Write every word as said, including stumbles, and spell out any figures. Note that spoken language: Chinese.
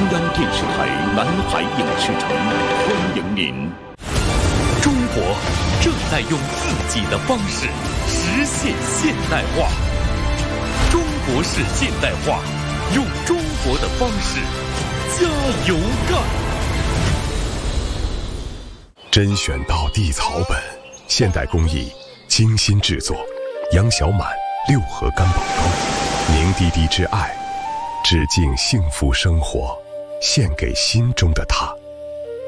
央电视台南海影视城欢迎您。 中国正在用自己的方式实现现代化。中国式现代化，用中国的方式加油干！ 甄选到地草本，现代工艺精心制作，杨小满六合干宝膏，凝滴滴之爱，致敬幸福生活，献给心中的他。